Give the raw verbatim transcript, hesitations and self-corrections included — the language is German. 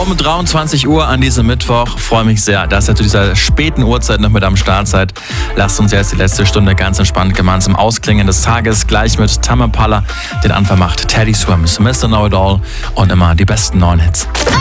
um dreiundzwanzig Uhr an diesem Mittwoch. Freue mich sehr, dass ihr zu dieser späten Uhrzeit noch mit am Start seid. Lasst uns jetzt die letzte Stunde ganz entspannt gemeinsam ausklingen des Tages. Gleich mit Tame Impala. Den Anfang macht Teddy Swims, Mister Know It All und immer die besten neuen Hits.